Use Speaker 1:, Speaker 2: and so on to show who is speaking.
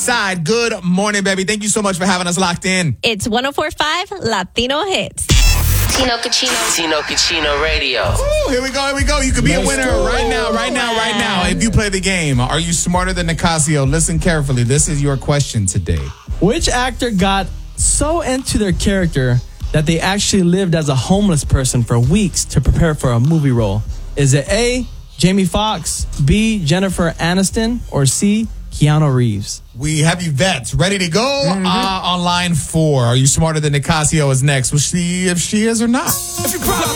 Speaker 1: Side. Good morning, baby. Thank you so much for having us locked in.
Speaker 2: It's 104.5 Latino Hits.
Speaker 3: Tino Cucino Radio.
Speaker 1: Ooh, here we go. You could be a winner right now. If you play the game, are you smarter than Nicasio? Listen carefully. This is your question today.
Speaker 4: Which actor got so into their character that they actually lived as a homeless person for weeks to prepare for a movie role? Is it A, Jamie Foxx, B, Jennifer Aniston, or C, Keanu Reeves?
Speaker 1: We have you vets ready to go on line 4. Are you smarter than Nicasio is next? We'll see if she is or not.